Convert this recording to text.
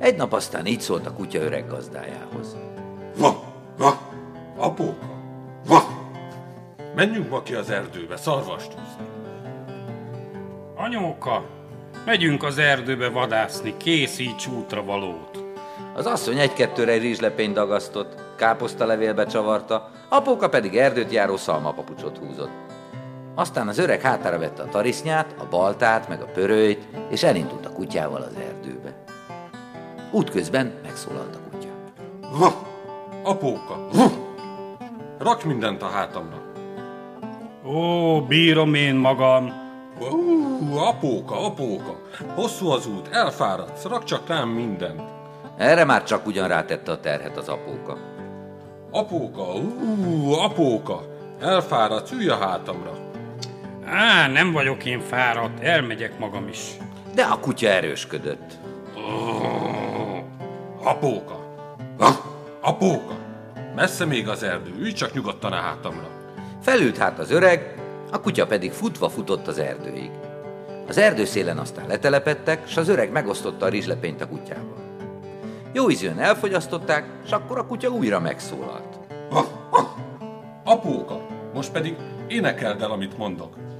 Egy nap aztán így szólt a kutya öreg gazdájához. Apóka, menjünk ma ki az erdőbe szarvast húzni. Anyóka, megyünk az erdőbe vadászni, készíts útra valót. Az asszony egy-kettőre egy rizslepényt dagasztott, káposztalevélbe csavarta, apóka pedig erdőt járó szalmapapucsot húzott. Aztán az öreg hátára vette a tarisznyát, a baltát, meg a pörőjt, és elindult a kutyával az erdőbe. Útközben megszólalt a kutya. Apóka, rakj mindent a hátamra. Ó, bírom én magam. Apóka, hosszú az út, elfáradsz, rakj csak rám mindent. Erre már csak ugyan rátette a terhet az apóka. Apóka, elfáradsz, ülj a hátamra. Nem vagyok én fáradt, elmegyek magam is. De a kutya erősködött. Apóka, messze még az erdő, ülj csak nyugodtan a hátamra. Felült hát az öreg, a kutya pedig futva futott az erdőig. Az erdőszélen aztán letelepedtek, s az öreg megosztotta a rizslepényt a kutyával. Jó ízűen elfogyasztották, s akkor a kutya újra megszólalt. Apóka, most pedig énekeld el, amit mondok.